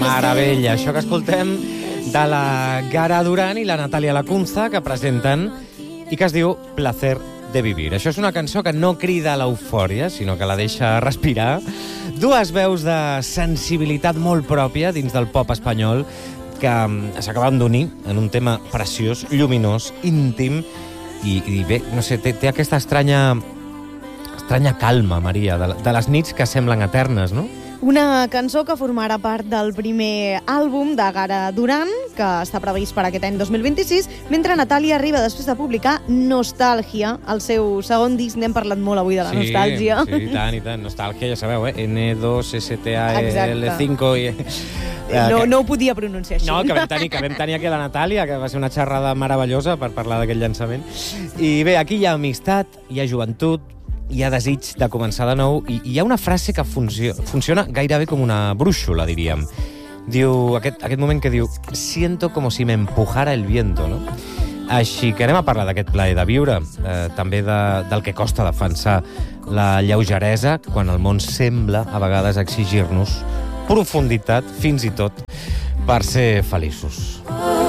Meravella, això que escoltem de la Gara Duran i la Natalia Lacunza, que presenten i que es diu Placer de vivir. Això és una cançó que no crida a l'eufòria, sinó que la deixa respirar. Dues veus de sensibilitat molt pròpia dins del pop espanyol que s'acaben d'unir en un tema preciós, lluminós, íntim i bé, no sé, té aquesta estranya calma, Maria, de les nits que semblen eternes, no? Una cançó que formarà part del primer àlbum de Gara Duran, que està previst per aquest any 2026, mentre Natàlia arriba després de publicar Nostàlgia, el seu segon disc. N'hem parlat molt avui de la nostàlgia. Sí, i tant. Nostàlgia, ja sabeu, N2STAL5 i... No ho podia pronunciar així. No, que vam tenir aquí la Natàlia, que va ser una xerrada meravellosa per parlar d'aquest llançament. I bé, aquí hi ha amistat, hi ha joventut, hi ha desig de començar de nou i hi ha una frase que funciona gairebé com una brúixola, diríem. Diu, aquest moment que diu «Siento como si me empujara el viento», no? Així que anem a parlar d'aquest plaer de viure, també del que costa defensar la lleugeresa quan el món sembla a vegades exigir-nos profunditat, fins i tot, per ser feliços.